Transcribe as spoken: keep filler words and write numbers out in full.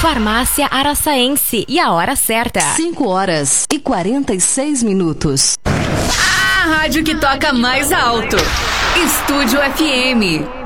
Farmácia Araçaense. E a hora certa. cinco horas e quarenta e seis minutos. A rádio que toca mais alto. Estúdio F M.